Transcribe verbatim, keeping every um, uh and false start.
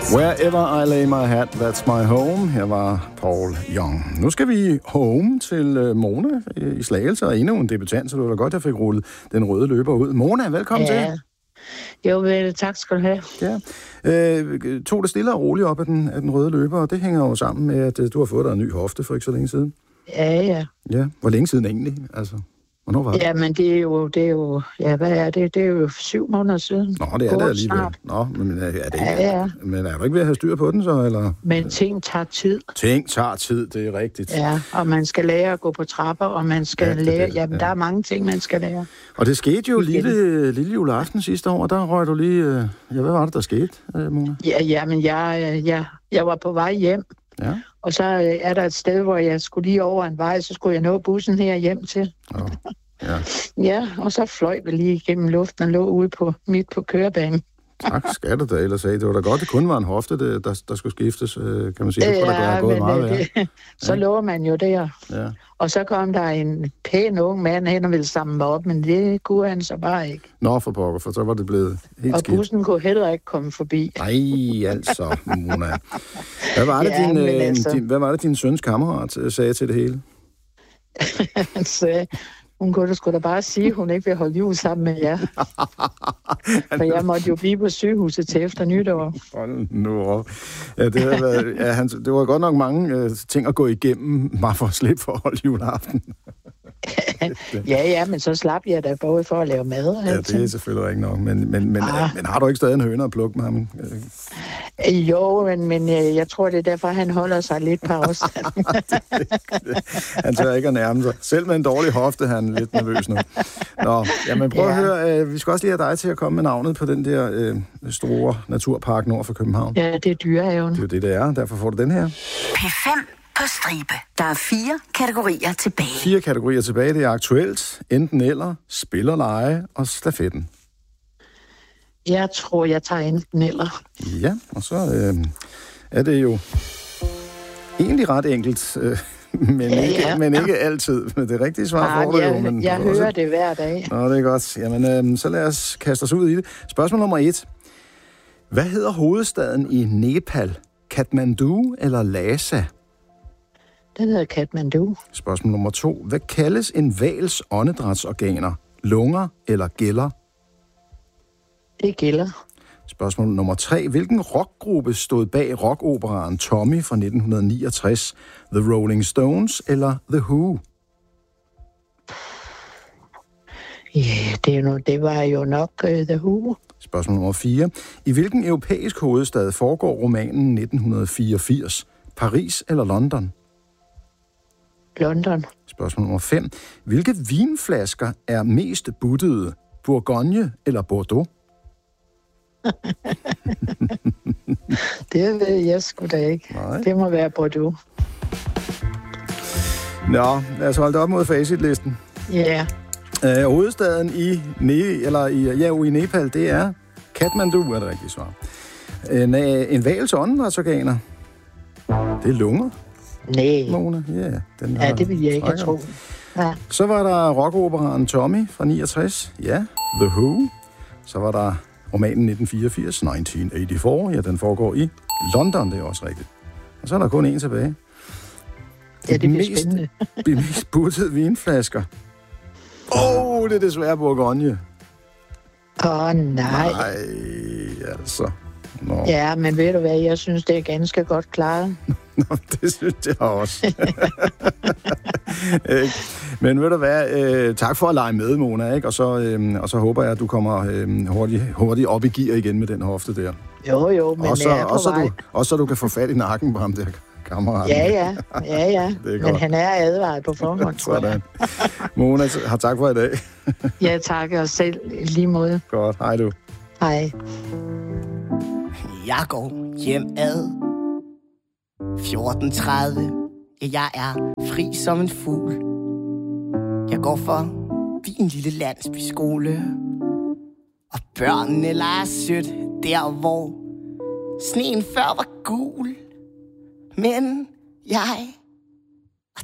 Wherever I lay my hat, that's my home. Her var Paul Young. Nu skal vi home til Mona i Slagelse, og endnu en debutant, så det var da godt, jeg fik rullet den røde løber ud. Mona, velkommen ja. til. Jo, vel, tak skal du have. Ja. Øh, tog det stille og roligt op af den, af den røde løber, og det hænger jo sammen med, at du har fået dig en ny hofte for ikke så længe siden. Ja, ja. Ja, hvor længe siden egentlig? Altså, hvornår var det? Ja, men det er jo, det er jo, ja, hvad er det? Det er jo syv måneder siden. Nå, det er det alligevel. Snart. Nå, men er det ikke? Ja, ja. Men er du ikke ved at have styr på den så, eller? Men ting tager tid. Ting tager tid, det er rigtigt. Ja, og man skal lære at gå på trapper, og man skal ja, lære, det, jamen ja. der er mange ting, man skal lære. Og det skete jo lille, lille juleaften sidste år, og der røg du lige, ja, hvad var det, der skete, Mona? Ja, ja, men jeg, jeg, jeg var på vej hjem. Ja. Og så er der et sted, hvor jeg skulle lige over en vej, så skulle jeg nå bussen her hjem til. Oh. Ja. ja, og så fløj vi lige igennem luften og lå ude på midt på kørebanen. Tak skal du da, ellers sagde. Det var da godt, det kun var en hofte, det, der, der skulle skiftes, kan man sige. Det kunne ja, da have gået meget værre. Så ja. lå man jo der. Ja. Og så kom der en pæn ung mand hen og ville samle mig op, men det kunne han så bare ikke. Nå, for pokker, for så var det blevet helt og skidt. Og bussen kunne heller ikke komme forbi. Nej, altså, Mona. Hvad var det, ja, din, altså... din, hvad var det din søns kammerat sagde til det hele? Han sagde... Hun kunne da sgu da bare sige, at hun ikke vil holde jul sammen med jer. For jeg måtte jo blive på sygehuset til efter nytår. Hold nu op. Ja, det, har været, ja, han, det var godt nok mange uh, ting at gå igennem, bare for at slippe for at holde juleaften. ja, ja, men så slap jeg da både for at lave mad. Ja, det er selvfølgelig ikke nok. Men, men, men, ah. men har du ikke stadig en høne at plukke med ham? Jo, men, men jeg tror, det er derfor, han holder sig lidt på afstand. Han tør ikke at nærme sig. Selv med en dårlig hofte, han er lidt nervøs nu. Nå, jamen prøv ja. at høre. Øh, vi skal også lige have dig til at komme med navnet på den der øh, store naturpark nord for København. Ja, det er Dyrehaven. Det er jo det, det er. Derfor får du den her. P fem på stribe. Der er fire kategorier tilbage. Fire kategorier tilbage. Det er aktuelt, enten eller, spil og lege og stafetten. Jeg tror, jeg tager enten eller. Ja, og så øh, er det jo egentlig ret enkelt, øh, men, ja, ikke, ja. men ikke altid. Men det rigtige svar får du jo. Men jeg hører også... det hver dag. Nå, det er godt. Jamen, øh, så lad os kaste os ud i det. Spørgsmål nummer et. Hvad hedder hovedstaden i Nepal? Kathmandu eller Lhasa? Den hedder Kathmandu. Spørgsmål nummer to. Hvad kaldes en hvals åndedrætsorganer? Lunger eller gælder? Det gælder. Spørgsmål nummer tre. Hvilken rockgruppe stod bag rockoperaen Tommy fra nitten niogtres? The Rolling Stones eller The Who? Ja, yeah, det, no, det var jo nok uh, The Who. Spørgsmål nummer fire. I hvilken europæisk hovedstad foregår romanen nitten fireogfirs? Paris eller London? London. Spørgsmål nummer fem. Hvilke vinflasker er mest buttede? Bourgogne eller Bordeaux? Det ved jeg sgu da ikke. Nej. Det må være Bordeaux. Nå, lad os holde det op mod facitlisten. Ja. Yeah. Øh, hovedstaden i, ne- eller i, ja, i Nepal, det er Kathmandu, er det rigtige svar. En, en hvals åndedrætsorganer, det er lunger. Nej. Mona, yeah, den ja, det vil jeg ikke have tro. Ja. Så var der rockoperaen Tommy fra niogtres. Ja, The Who. Så var der romanen nitten fireogfirs, nitten eighty-four. Ja, den foregår i London, det er også rigtigt. Og så er der kun en tilbage. Ja, det bliver spændende. De mest buttede vinflasker. Åh, oh, det er desværre Bourgogne. Åh, oh, nej. Nej, altså. Nå. Ja, men ved du hvad, jeg synes, det er ganske godt klaret. Nå, det synes jeg også. Men ved du hvad, øh, tak for at lege med, Mona, ikke? Og, så, øh, og så håber jeg, at du kommer øh, hurtigt, hurtigt op i gear igen med den hofte der. Jo, jo, men også, jeg er på også, vej. Du, også så du kan få fat i nakken på ham der kammeraten. Ja, ja, ja, ja. Men godt. Han er advaret på forhånd, tror jeg. Mona, har tak for i dag. Ja, tak, og selv lige måde. Godt, hej du. Hej. Jeg går hjem ad fjorten tredive. Ja, jeg er fri som en fugl. Jeg går for din lille landsbyskole. Og børnene leger sødt der, hvor sneen før var gul. Men jeg